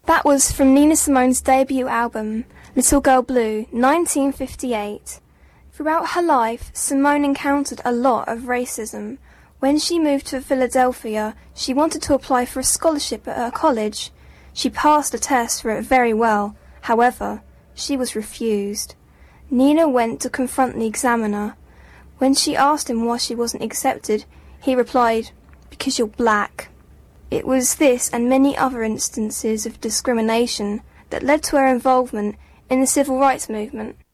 That was from Nina Simone's debut album, Little Girl Blue, 1958. Throughout her life, Simone encountered a lot of racism. When she moved to Philadelphia, she wanted to apply for a scholarship at her college. She passed the test for it very well. However, she was refused. Nina went to confront the examiner. When she asked him why she wasn't accepted, he replied, "Because you're black." It was this and many other instances of discrimination that led to her involvement in the civil rights movement.